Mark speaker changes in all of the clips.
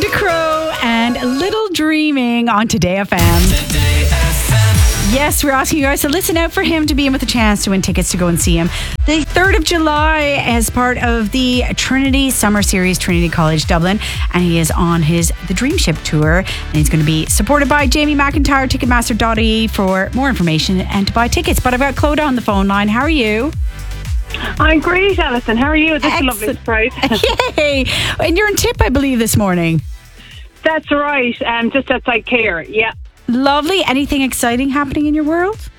Speaker 1: Crow and Little Dreaming on Today FM. Yes, we're asking you guys to listen out for him to be in with a chance to win tickets to go and see him. The 3rd of July as part of the Trinity Summer Series, Trinity College Dublin. And he is on The Dream Ship tour. And he's going to be supported by Jamie McIntyre, Ticketmaster.ie for more information and to buy tickets. But I've got Clodagh on the phone line. How are you?
Speaker 2: I'm great, Alison. How are you? That's a lovely surprise.
Speaker 1: Yay! And you're in Tip, I believe, this morning.
Speaker 2: That's right. Just outside Care. Yeah.
Speaker 1: Lovely. Anything exciting happening in your world?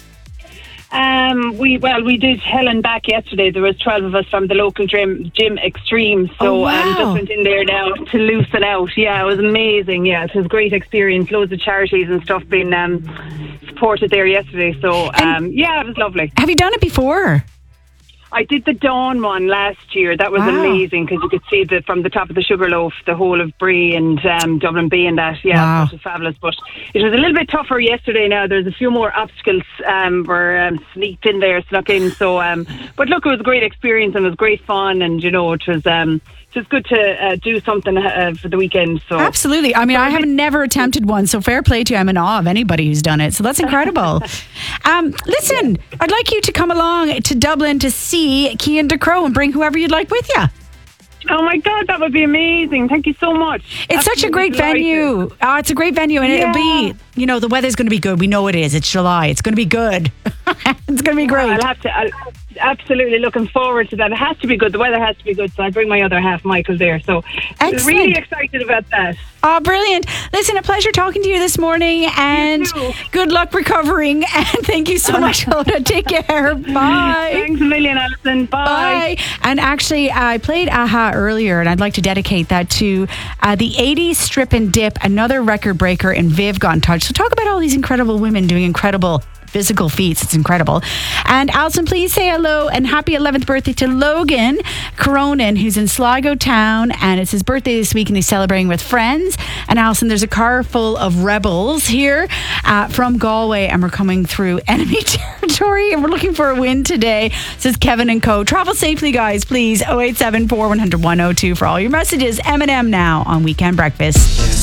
Speaker 2: We did hell and back yesterday. There was 12 of us from the local gym Extreme. So just went in there now to loosen out. Yeah, it was amazing. Yeah, it was a great experience. Loads of charities and stuff being supported there yesterday. So it was lovely.
Speaker 1: Have you done it before?
Speaker 2: I did the Dawn one last year. That was amazing because you could see from the top of the Sugarloaf, the whole of Brie and Dublin Bay and that. Yeah, it was fabulous. But it was a little bit tougher yesterday now. There's a few more obstacles were snuck in. So, but look, it was a great experience and it was great fun. And, it was just good to do something for the weekend. So
Speaker 1: absolutely. I mean, I have never attempted one, so fair play to you. I'm in awe of anybody who's done it. So that's incredible. Listen, I'd like you to come along to Dublin to see Cian Ducrot and bring whoever you'd like with you.
Speaker 2: Oh my God, that would be amazing. Thank you so much.
Speaker 1: It's such a great venue. It's a great venue and it'll be, the weather's going to be good. We know it is. It's July. It's going to be good. It's going to be great.
Speaker 2: I'll absolutely looking forward to that. It has to be good. The weather has to be good. So I'll bring my other half, Michael, there. So really excited about that.
Speaker 1: Oh, brilliant. Listen, a pleasure talking to you this morning and good luck recovering. And thank you so much, Clodagh. Take care. Bye.
Speaker 2: Thanks a million, Alison. Bye.
Speaker 1: And actually, I played Aha earlier and I'd like to dedicate that to the 80s Strip and Dip, another record breaker in Viv got in touch. So talk about all these incredible women doing incredible physical feats. It's incredible. And Alison, please say hello and happy 11th birthday to Logan Cronin, who's in Sligo town, and it's his birthday this week and he's celebrating with friends. And Alison, there's a car full of rebels here from Galway and we're coming through enemy territory and we're looking for a win today, says Kevin and Co. Travel safely, guys, please. 0874 100 102 for all your messages. M&M now on Weekend Breakfast.